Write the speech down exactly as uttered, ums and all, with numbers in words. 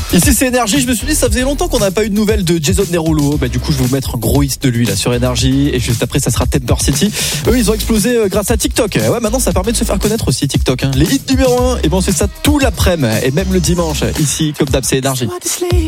Ici c'est Énergie, je me suis dit ça faisait longtemps qu'on n'a pas eu de nouvelles de Jason Derulo. Bah du coup je vais vous mettre un gros hit de lui là sur Énergie et juste après ça sera Temper City. Eux ils ont explosé euh, grâce à TikTok. Ouais maintenant ça permet de se faire connaître aussi TikTok hein. Les hits numéro un et bon c'est ça tout l'après-midi et même le dimanche ici comme d'hab c'est Énergie.